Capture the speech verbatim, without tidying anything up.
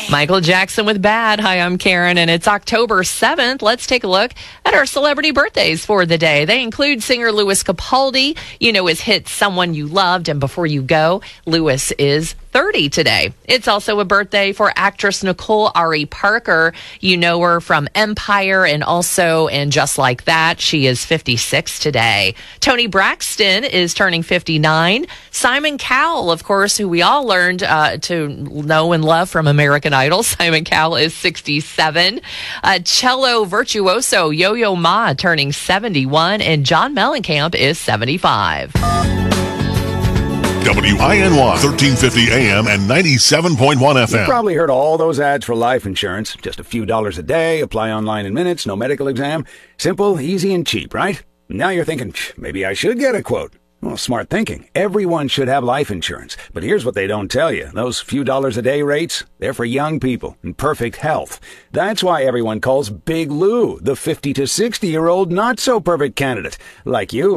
Michael Jackson with Bad. Hi, I'm Karen, and it's October seventh. Let's take a look at our celebrity birthdays for the day. They include singer Lewis Capaldi. You know his hit, Someone You Loved, and Before You Go. Lewis is thirty today. It's also a birthday for actress Nicole Ari Parker. You know her from Empire and also in Just Like That. She is fifty-six today. Toni Braxton is turning fifty-nine. Simon Cowell, of course, who we all learned uh, to know and love from American Idol. Simon Cowell is sixty-seven. Uh, cello virtuoso Yo-Yo Ma turning seventy-one. And John Mellencamp is seventy-five. W I N Y, thirteen fifty A M and ninety-seven point one F M. You've probably heard all those ads for life insurance. Just a few dollars a day, apply online in minutes, no medical exam. Simple, easy, and cheap, right? Now you're thinking, maybe I should get a quote. Well, smart thinking. Everyone should have life insurance. But here's what they don't tell you. Those few dollars a day rates, they're for young people in perfect health. That's why everyone calls Big Lou the fifty to sixty-year-old not-so-perfect candidate. Like you.